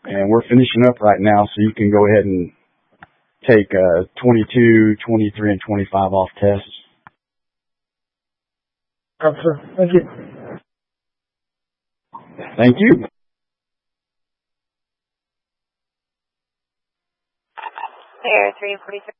and we're finishing up right now, so you can go ahead and take 22, 23, and 25 off tests. Sir. Thank you. Thank you. Air 343.